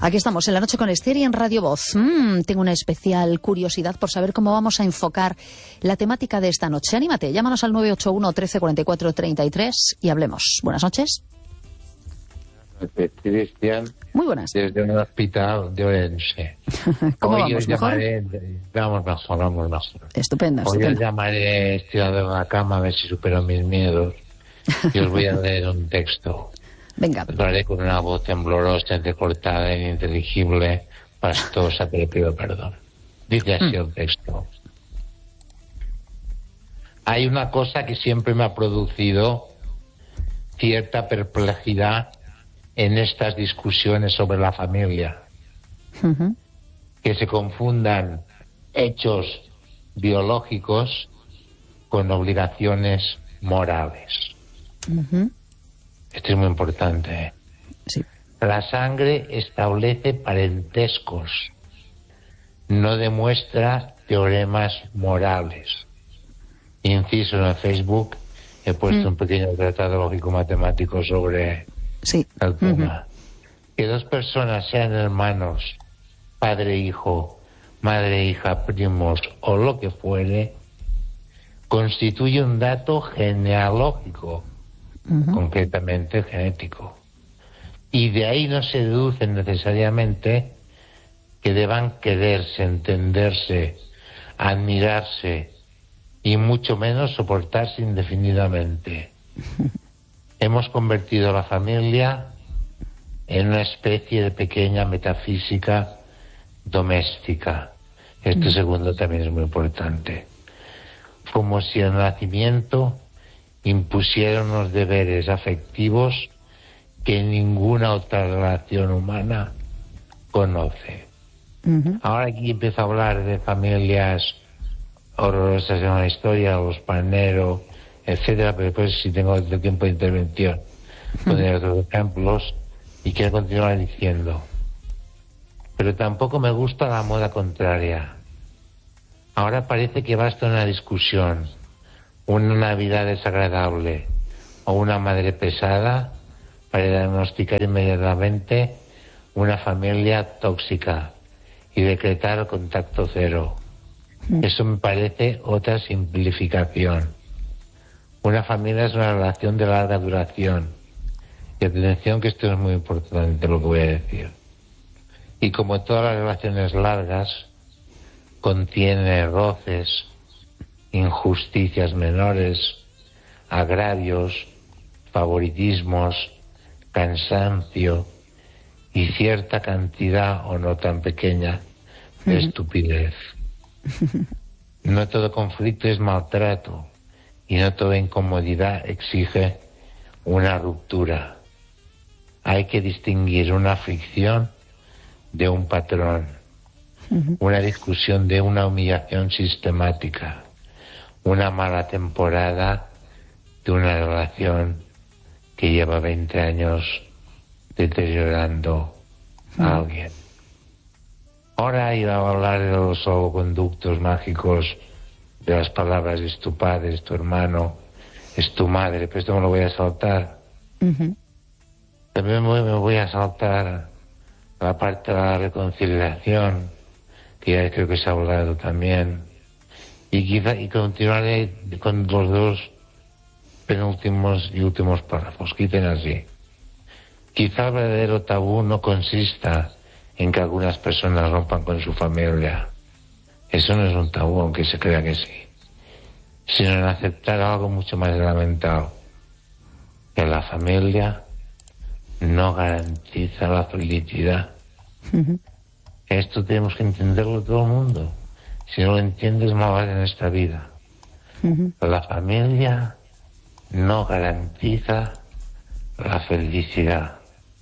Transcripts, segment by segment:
Aquí estamos en La Noche con Ester y en Radio Voz. Tengo una especial curiosidad por saber cómo vamos a enfocar la temática de esta noche. Anímate, llámanos al 981 13 44 33 y hablemos. Buenas noches. Cristian. Muy buenas. Desde un hospital de Orense. ¿Cómo Hoy vamos? ¿Mejor? Vamos mejor. Estupendo, Hoy estupendo. os llamaré estirado en la cama a ver si supero mis miedos. Y os voy a leer un texto. Venga. Lo haré con una voz temblorosa, entrecortada e ininteligible, pastosa, pero pido perdón. Dice así el texto. Hay una cosa que siempre me ha producido cierta perplejidad en estas discusiones sobre la familia. Que se confundan hechos biológicos con obligaciones morales. Esto es muy importante, ¿eh? Sí. La sangre establece parentescos, no demuestra teoremas morales. Inciso, en el Facebook he puesto un pequeño tratado lógico-matemático sobre el tema. Que dos personas sean hermanos, padre-hijo, madre-hija, primos o lo que fuere, constituye un dato genealógico, concretamente genético. Y de ahí no se deduce necesariamente que deban quererse, entenderse, admirarse y mucho menos soportarse indefinidamente. Hemos convertido la familia en una especie de pequeña metafísica doméstica. Este segundo también es muy importante. Como si el nacimiento impusiera unos deberes afectivos que ninguna otra relación humana conoce. Ahora aquí empiezo a hablar de familias horrorosas en la historia, los Panero, etcétera, pero después, si tengo otro tiempo de intervención, pondré otros ejemplos. Y quiero continuar diciendo, pero tampoco me gusta la moda contraria. Ahora parece que basta una discusión, una Navidad desagradable o una madre pesada para diagnosticar inmediatamente una familia tóxica y decretar contacto cero. Eso me parece otra simplificación. Una familia es una relación de larga duración. Y atención, que esto es muy importante lo que voy a decir. Y como todas las relaciones largas, contiene roces, injusticias menores, agravios, favoritismos, cansancio y cierta cantidad, o no tan pequeña, de estupidez. No todo conflicto es maltrato y no toda incomodidad exige una ruptura. Hay que distinguir una fricción de un patrón, una discusión de una humillación sistemática, una mala temporada de una relación que lleva 20 años deteriorando a alguien. Ahora iba a hablar de los salvoconductos mágicos, de las palabras es tu padre, es tu hermano, es tu madre, pero esto me lo voy a saltar. También me voy a saltar la parte de la reconciliación, que ya creo que se ha hablado también, y continuaré con los dos penúltimos y últimos párrafos. Quiten así. Quizá el verdadero tabú no consista en que algunas personas rompan con su familia. Eso no es un tabú, aunque se crea que sí, sino en aceptar algo mucho más elemental, que la familia no garantiza la felicidad. Esto tenemos que entenderlo todo el mundo. Si no lo entiendes, mal vas en esta vida. La familia no garantiza la felicidad.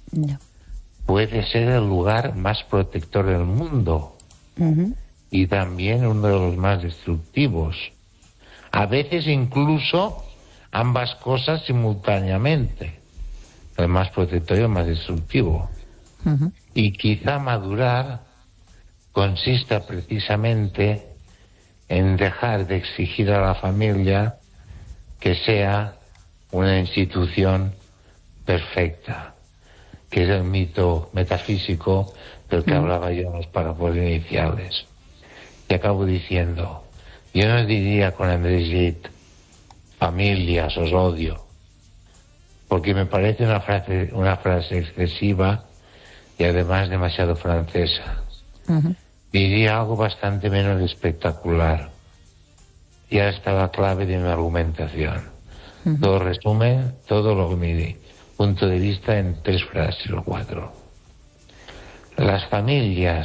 Puede ser el lugar más protector del mundo y también uno de los más destructivos. A veces incluso ambas cosas simultáneamente. El más protector y el más destructivo. Y quizá madurar consista precisamente en dejar de exigir a la familia que sea una institución perfecta, que es el mito metafísico del que hablaba yo en los párrafos iniciales. Y acabo diciendo, yo no diría con Andrés Gide, familias, os odio, porque me parece una frase excesiva y además demasiado francesa. Diría algo bastante menos espectacular. Y ahora está la clave de mi argumentación. Todo resume, todo lo que mi punto de vista en 3 frases o 4. Las familias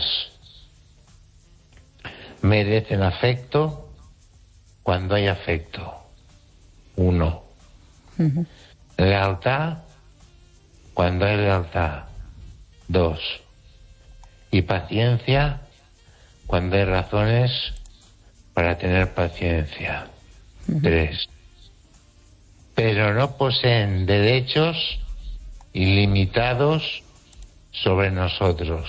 merecen afecto cuando hay afecto. 1. Lealtad cuando hay lealtad. 2. Y paciencia cuando hay razones para tener paciencia. 3. Pero no poseen derechos ilimitados sobre nosotros.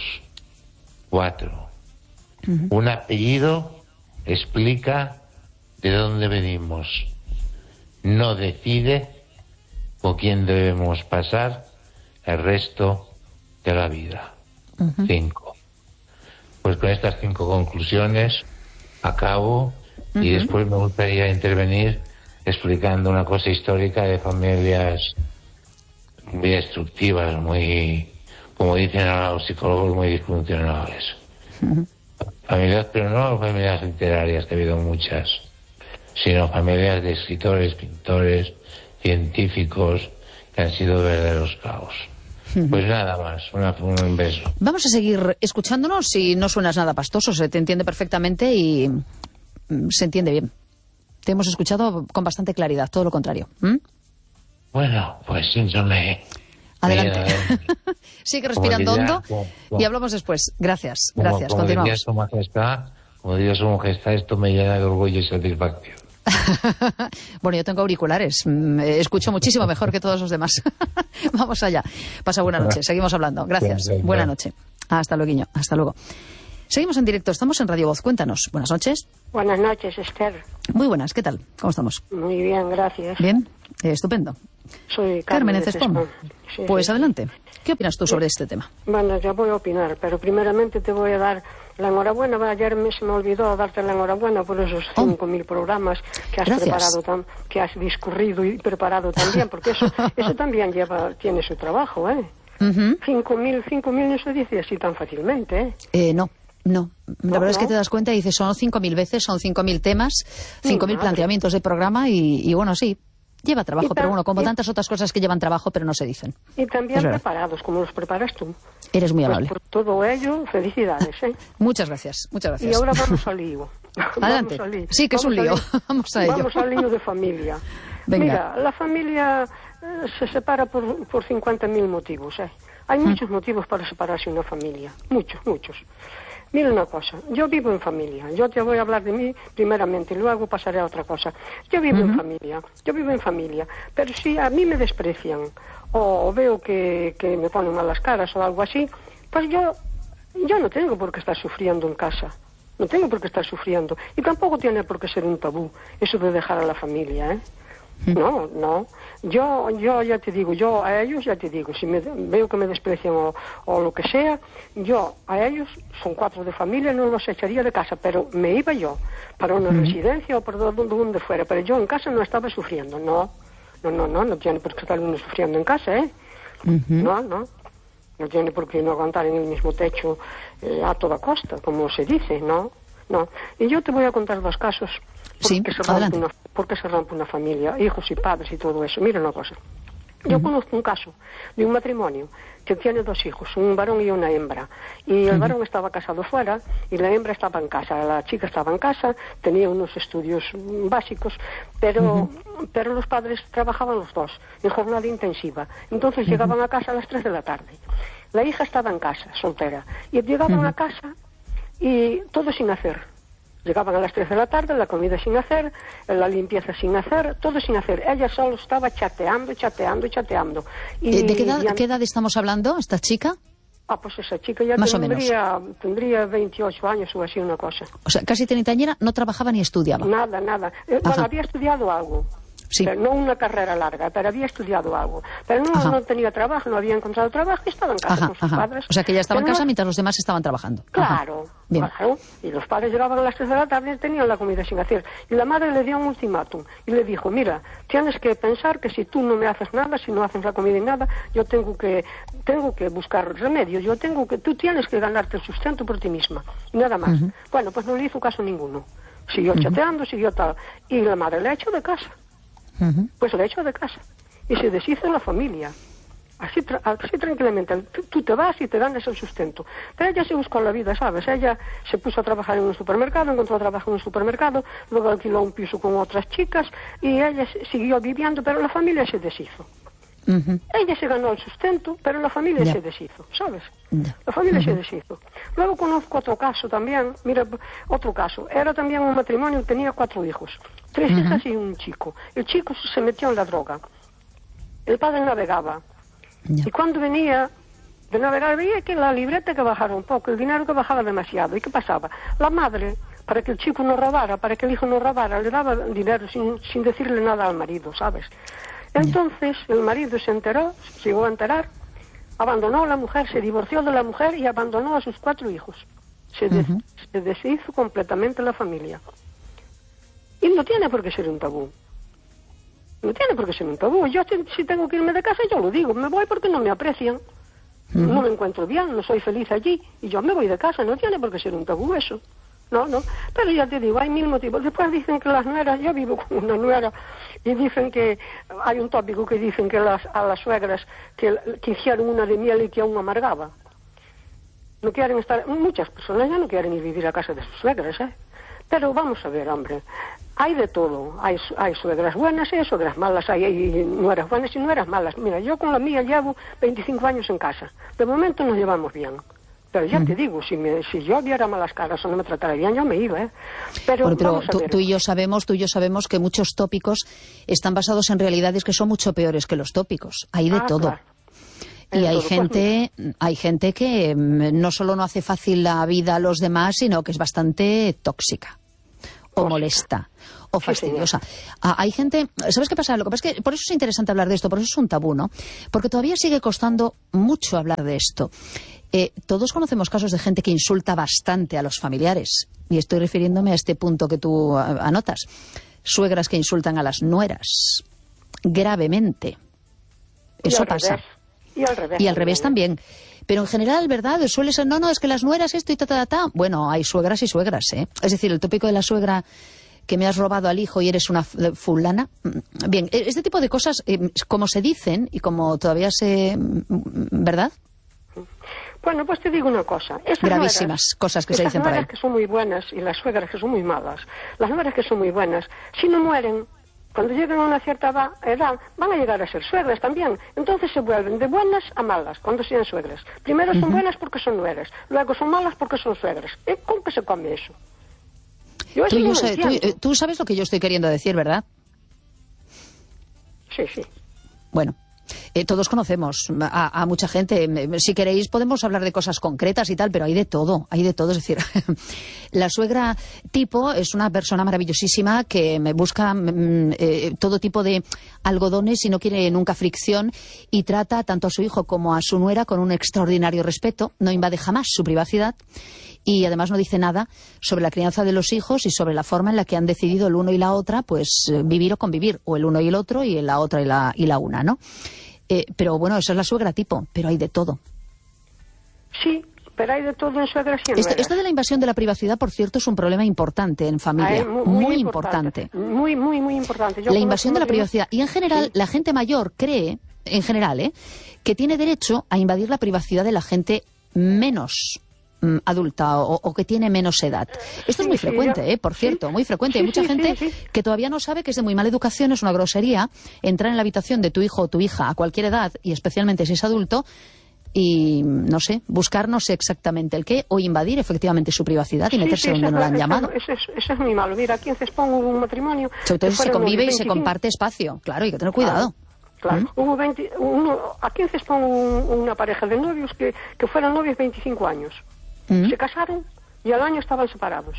4. Un apellido explica de dónde venimos. No decide con quién debemos pasar el resto de la vida. 5. Pues con estas 5 conclusiones acabo y después me gustaría intervenir explicando una cosa histórica de familias muy destructivas, muy, como dicen ahora los psicólogos, muy disfuncionales. Familias, pero no familias literarias, que ha habido muchas, sino familias de escritores, pintores, científicos, que han sido verdaderos caos. Pues nada más, un beso. Vamos a seguir escuchándonos. Si no suenas nada pastoso, se te entiende perfectamente y se entiende bien. Te hemos escuchado con bastante claridad, todo lo contrario. Bueno, pues síntome. Adelante. Sigue respirando hondo y hablamos después. Gracias, gracias. Continuamos. Como diría su majestad, esto me llena de orgullo y satisfacción. Bueno, yo tengo auriculares. Escucho muchísimo mejor que todos los demás. Vamos allá. Pasa buena noche. Seguimos hablando. Gracias. Buena noche. Hasta luego. Hasta luego. Seguimos en directo. Estamos en Radio Voz. Cuéntanos. Buenas noches. Buenas noches, Esther. Muy buenas. ¿Qué tal? ¿Cómo estamos? Muy bien, gracias. Bien. Estupendo. Soy Carmen de Cespón. Sí, pues sí. Adelante. ¿Qué opinas tú sobre este tema? Bueno, yo voy a opinar, pero primeramente te voy a dar la enhorabuena. Ayer se me olvidó darte la enhorabuena por esos 5.000 programas que has preparado, que has discurrido y preparado también, porque eso también tiene su trabajo, ¿eh? 5.000 no se dice así tan fácilmente, ¿eh? No. La verdad es que te das cuenta y dices, son 5.000 veces, son 5.000 temas, 5.000 planteamientos de programa y bueno, sí, lleva trabajo, pero bueno, como tantas otras cosas que llevan trabajo, pero no se dicen. Y también preparados, como los preparas tú. Eres muy amable. Por todo ello, felicidades, ¿eh? Muchas gracias. Y ahora vamos al lío. Adelante. Sí, que es un lío. Vamos a ello. Vamos al lío de familia. Venga. Mira, la familia se separa por 50.000 motivos, ¿eh? Hay muchos motivos para separarse una familia. Muchos. Mira una cosa, yo vivo en familia, yo te voy a hablar de mí primeramente y luego pasaré a otra cosa. Yo vivo en familia, pero si a mí me desprecian o veo que me ponen malas caras o algo así, pues yo no tengo por qué estar sufriendo en casa, no tengo por qué estar sufriendo y tampoco tiene por qué ser un tabú eso de dejar a la familia, ¿eh? No. Yo ya te digo, a ellos ya te digo, si veo que me desprecian o lo que sea, yo a ellos, son 4 de familia, no los echaría de casa, pero me iba yo para una residencia o por donde fuera, pero yo en casa no estaba sufriendo, no tiene por qué estar uno sufriendo en casa, ¿eh? No tiene por qué no aguantar en el mismo techo a toda costa, como se dice, no. Y yo te voy a contar 2 casos. Porque se rompe una familia, hijos y padres y todo eso. Mira una cosa. Yo conozco un caso de un matrimonio que tiene 2 hijos, un varón y una hembra. Y el varón estaba casado fuera y la hembra estaba en casa. La chica estaba en casa, tenía unos estudios básicos, pero los padres trabajaban los 2 en jornada intensiva. Entonces llegaban a casa a las 3 de la tarde. La hija estaba en casa, soltera. Y llegaban a casa y todo sin hacer. Llegaban a las 3 de la tarde, la comida sin hacer, la limpieza sin hacer, todo sin hacer. Ella solo estaba chateando. Y ¿De qué edad estamos hablando, esta chica? Pues esa chica ya tendría 28 años o así, una cosa. O sea, casi treintañera, no trabajaba ni estudiaba. Nada. Bueno, había estudiado algo. Sí. Pero no una carrera larga, pero había estudiado algo. Pero no tenía trabajo, no había encontrado trabajo y estaba en casa con sus padres. O sea, que ella estaba en casa mientras los demás estaban trabajando. Claro, claro. Y los padres llegaban a las 3 de la tarde y tenían la comida sin hacer. Y la madre le dio un ultimátum y le dijo, mira, tienes que pensar que si tú no me haces nada, si no haces la comida y nada, yo tengo que buscar remedio, tú tienes que ganarte el sustento por ti misma. Y nada más. Bueno, pues no le hizo caso ninguno. Siguió chateando, siguió tal. Y la madre le echó de casa. Pues le echó de casa. Y se deshizo la familia. Así tranquilamente. Tú te vas y te ganas el sustento. Pero ella se buscó la vida, ¿sabes? Ella se puso a trabajar en un supermercado, encontró trabajo en un supermercado, luego alquiló un piso con otras chicas y ella siguió viviendo, pero la familia se deshizo. Ella se ganó el sustento, pero la familia se deshizo, ¿sabes? La familia se deshizo. Luego conozco otro caso también, mira, otro caso. Era también un matrimonio, tenía 4 hijos, 3 hijas y un chico. El chico se metió en la droga. El padre navegaba. Y cuando venía de navegar, veía que la libreta que bajaba un poco, el dinero que bajaba demasiado. ¿Y qué pasaba? La madre, para que el chico no robara, para que el hijo no robara, le daba dinero sin decirle nada al marido, ¿sabes? Entonces el marido se enteró, se llegó a enterar, abandonó a la mujer, se divorció de la mujer y abandonó a sus 4 hijos. Se deshizo completamente la familia. Y no tiene por qué ser un tabú. No tiene por qué ser un tabú. Yo si tengo que irme de casa, yo lo digo. Me voy porque no me aprecian. No me encuentro bien, no soy feliz allí. Y yo me voy de casa. No tiene por qué ser un tabú eso. No. Pero ya te digo, hay 1000 motivos. Después dicen que las nueras, yo vivo con una nuera, y dicen que hay un tópico que dicen que a las suegras que hicieron una de miel y que aún amargaba. No quieren estar, muchas personas ya no quieren ir vivir a casa de sus suegras, ¿eh? Pero vamos a ver, hombre, hay de todo. Hay suegras buenas y hay suegras malas, hay nueras buenas y nueras malas. Mira, yo con la mía llevo 25 años en casa. De momento nos llevamos bien. Pero ya te digo, si yo viera malas caras o no me tratara bien, yo me iba, ¿eh? Pero tú y yo sabemos que muchos tópicos están basados en realidades que son mucho peores que los tópicos. Hay de todo. Claro. Y hay gente que no solo no hace fácil la vida a los demás, sino que es bastante tóxica o molesta o fastidiosa. Hay gente, ¿sabes qué pasa? Lo que pasa es que por eso es interesante hablar de esto, por eso es un tabú, ¿no? Porque todavía sigue costando mucho hablar de esto. Todos conocemos casos de gente que insulta bastante a los familiares, y estoy refiriéndome a este punto que tú anotas. Suegras que insultan a las nueras gravemente. Eso pasa. Y al revés también. Pero en general, ¿verdad? Suele ser, no, es que las nueras esto y ta. Bueno, hay suegras y suegras, ¿eh? Es decir, el tópico de la suegra que me has robado al hijo y eres una fulana. Bien, este tipo de cosas, como se dicen y como todavía ¿verdad? Bueno, pues te digo una cosa. Gravísimas cosas que se dicen por ahí. Las nueras que son muy buenas y las suegras que son muy malas. Las nueras que son muy buenas, si no mueren, cuando lleguen a una cierta edad, van a llegar a ser suegras también. Entonces se vuelven de buenas a malas cuando sean suegras. Primero son buenas porque son nueras, luego son malas porque son suegras. ¿Cómo que se come eso? Tú sabes lo que yo estoy queriendo decir, ¿verdad? Sí. Bueno. Todos conocemos a mucha gente. Si queréis podemos hablar de cosas concretas y tal, pero hay de todo. Es decir, la suegra tipo es una persona maravillosísima que me busca todo tipo de algodones y no quiere nunca fricción y trata tanto a su hijo como a su nuera con un extraordinario respeto. No invade jamás su privacidad y además no dice nada sobre la crianza de los hijos y sobre la forma en la que han decidido el uno y la otra pues vivir o convivir, o el uno y el otro y la otra y la una, ¿no? Pero bueno, esa es la suegra tipo, pero hay de todo. Sí, pero hay de todo en suegras y en nueras. Esto de la invasión de la privacidad, por cierto, es un problema importante en familia. Muy importante. Muy importante. La invasión de la privacidad. Y en general, la gente mayor cree, que tiene derecho a invadir la privacidad de la gente menos adulta o que tiene menos edad. Esto es muy frecuente, por cierto, muy frecuente. Hay mucha gente que todavía no sabe que es de muy mala educación, es una grosería entrar en la habitación de tu hijo o tu hija a cualquier edad, y especialmente si es adulto, y no sé, buscar no sé exactamente el qué, o invadir efectivamente su privacidad y meterse donde no la han llamado. Eso es muy malo. Mira, aquí en Cespón hubo un matrimonio. Sobre todo si se convive y se comparte espacio. Claro, hay que tener cuidado. Claro, aquí en Cespón hubo una pareja de novios que fueron novios 25 años. Se casaron y al año estaban separados.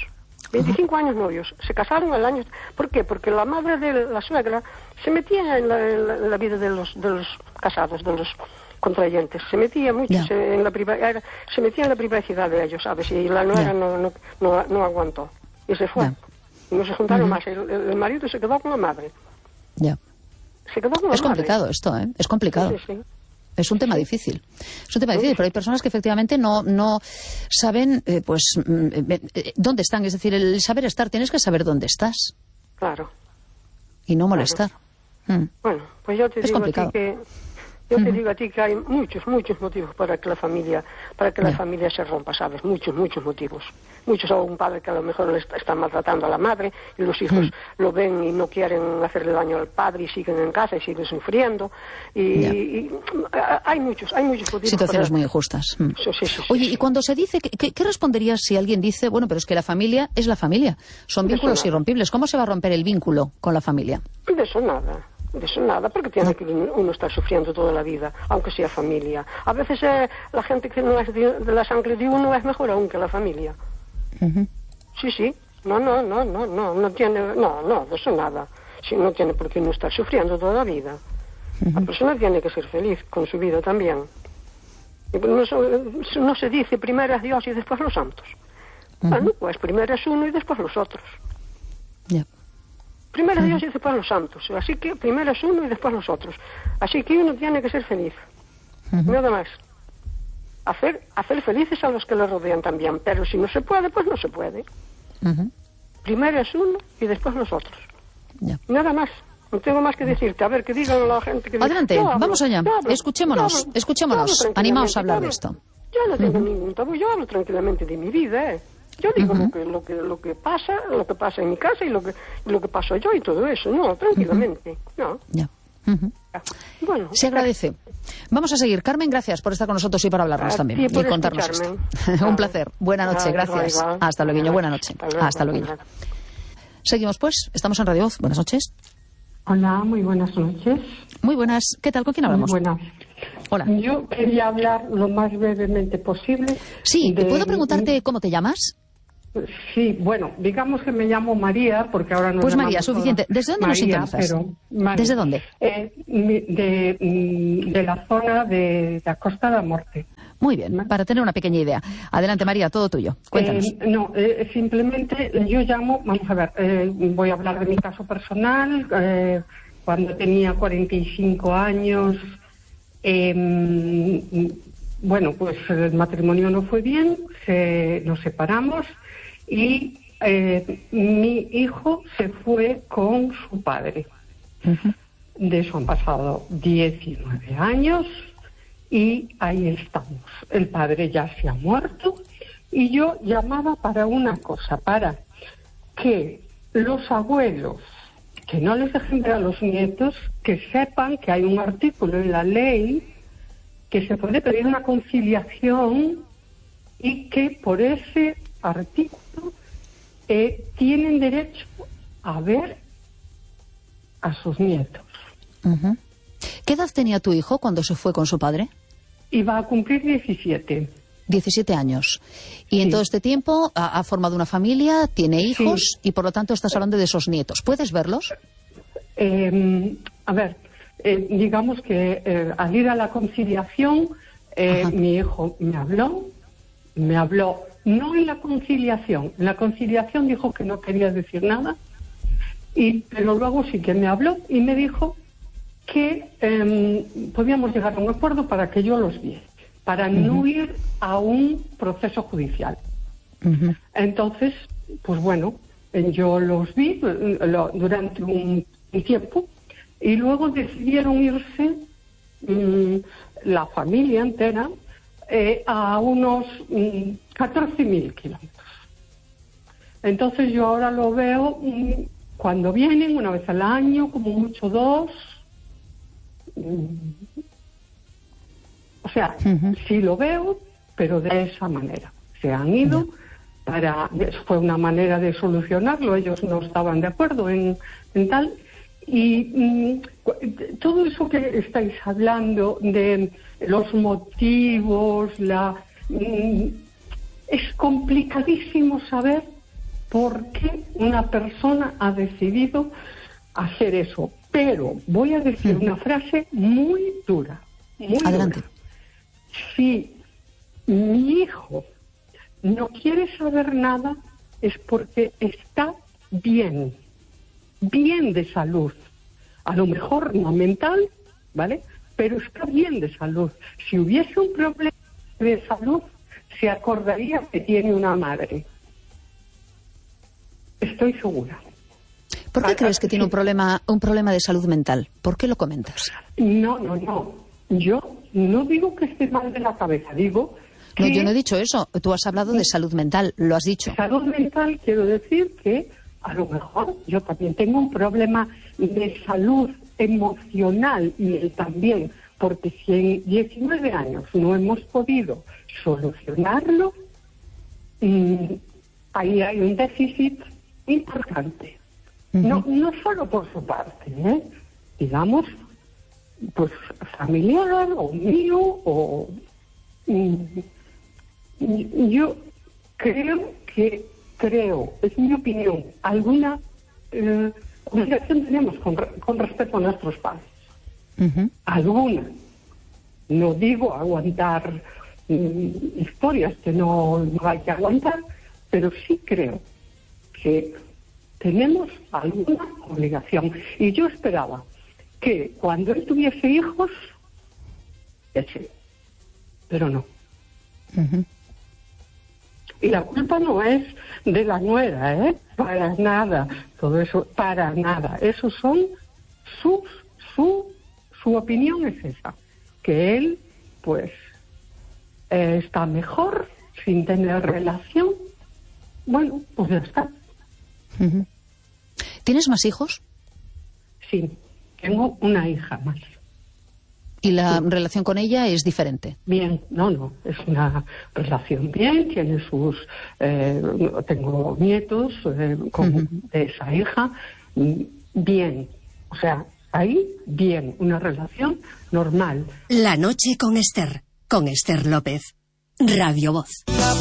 25 años novios. Se casaron al año... ¿Por qué? Porque la madre de la suegra se metía en la vida de los casados, de los contrayentes. Se metía mucho se metía en la privacidad de ellos, ¿sabes? Y la nuera no aguantó. Y se fue. Y no se juntaron más. El marido se quedó con la madre. Ya. Se quedó con la madre. Es complicado esto, ¿eh? Es complicado. Sí. Es un tema difícil. Es un tema difícil, pero hay personas que efectivamente no saben, dónde están. Es decir, el saber estar, tienes que saber dónde estás. Claro. Y no molestar. Bueno, pues yo te es digo complicado. a ti que... Yo te digo a ti que hay muchos motivos para que la familia se rompa, ¿sabes? Muchos motivos. Muchos, o un padre que a lo mejor le está maltratando a la madre y los hijos lo ven y no quieren hacerle daño al padre y siguen en casa y siguen sufriendo. Y hay muchos motivos. Situaciones muy injustas. Sí. Oye, y cuando se dice, ¿qué responderías si alguien dice, bueno, pero es que la familia es la familia? Son vínculos irrompibles. ¿Cómo se va a romper el vínculo con la familia? De eso nada, porque tiene que uno estar sufriendo toda la vida, aunque sea familia. A veces la gente que no es de la sangre de uno es mejor aún que la familia. Sí. No tiene, de eso nada. Si no tiene por qué no estar sufriendo toda la vida. La persona tiene que ser feliz con su vida también. No se dice primero es Dios y después los santos. Bueno, pues primero es uno y después los otros. Primero Dios y después los santos. Así que primero es uno y después los otros. Así que uno tiene que ser feliz. Nada más. Hacer felices a los que le rodean también. Pero si no se puede, pues no se puede. Primero es uno y después los otros. Nada más. No tengo más que decirte. A ver, que digan la gente que... Adelante, vamos allá. Escuchémonos. Animaos a hablar de esto. Yo no tengo ningún tabú. Yo hablo tranquilamente de mi vida, Yo digo lo que pasa en mi casa y lo que paso yo y todo eso. No, tranquilamente. No. Bueno, se agradece. Vamos a seguir. Carmen, gracias por estar con nosotros y por hablarnos también y contarnos esto. Un placer. Buena noche, gracias. Hasta luego. Buena noche. Hasta luego. Seguimos pues. Estamos en Radio Voz. Buenas noches. Hola, muy buenas noches. Muy buenas. ¿Qué tal? ¿Con quién hablamos? Muy buenas. Hola. Yo quería hablar lo más brevemente posible. Sí, ¿puedo preguntarte cómo te llamas? Sí, bueno, digamos que me llamo María, porque ahora no. Pues María, suficiente. ¿Desde dónde nos sintonizas? ¿Desde dónde? De la zona de la Costa da Morte. Muy bien, para tener una pequeña idea. Adelante, María, todo tuyo. Cuéntanos. Simplemente yo llamo, vamos a ver, voy a hablar de mi caso personal. Cuando tenía 45 años, bueno, pues el matrimonio no fue bien, nos separamos y mi hijo se fue con su padre. De eso han pasado 19 años y ahí estamos. El padre ya se ha muerto y yo llamaba para una cosa, para que los abuelos, que no les dejen ver a los nietos, que sepan que hay un artículo en la ley que se puede pedir una conciliación y que por ese artículo tienen derecho a ver a sus nietos. ¿Qué edad tenía tu hijo cuando se fue con su padre? Iba a cumplir 17. 17 años. Y en todo este tiempo ha formado una familia, tiene hijos y por lo tanto estás hablando de esos nietos. ¿Puedes verlos? A ver, digamos que al ir a la conciliación, mi hijo me habló, no en la conciliación dijo que no quería decir nada, pero luego sí que me habló y me dijo que podíamos llegar a un acuerdo para que yo los viera, para no ir a un proceso judicial. Entonces, pues bueno, yo los vi durante un tiempo y luego decidieron irse la familia entera a unos 14.000 kilómetros. Entonces yo ahora lo veo cuando vienen, una vez al año, como mucho 2. O sea, sí lo veo, pero de esa manera. Se han ido fue una manera de solucionarlo, ellos no estaban de acuerdo en tal. Y todo eso que estáis hablando de los motivos, es complicadísimo saber por qué una persona ha decidido hacer eso. Pero voy a decir una frase muy dura. Muy Adelante. dura. Si mi hijo no quiere saber nada, es porque está bien de salud. A lo mejor no mental, ¿vale? Pero está bien de salud. Si hubiese un problema de salud, se acordaría que tiene una madre. Estoy segura. ¿Por qué crees que tiene un problema de salud mental? ¿Por qué lo comentas? No. Yo no digo que esté mal de la cabeza, digo que... No, yo no he dicho eso. Tú has hablado de salud mental, lo has dicho. Salud mental, quiero decir que a lo mejor yo también tengo un problema de salud emocional y él también, porque si en 19 años no hemos podido solucionarlo, ahí hay un déficit importante. No solo por su parte, digamos, pues familiar o mío, o yo creo, es mi opinión, alguna obligación tenemos con respecto a nuestros padres. Alguna. No digo aguantar historias que no hay que aguantar, pero sí creo que tenemos alguna obligación. Y yo esperaba que cuando él tuviese hijos, pero no. Y la culpa no es de la nuera, para nada. Todo eso, para nada. Eso son su opinión es esa, que él, pues, está mejor sin tener relación. Bueno, pues ya está. ¿Tienes más hijos? Sí, tengo una hija más. ¿Y la relación con ella es diferente? Bien, no, es una relación bien, tiene sus... tengo nietos de esa hija, bien, o sea, ahí bien, una relación normal. La noche con Esther López, Radio Voz.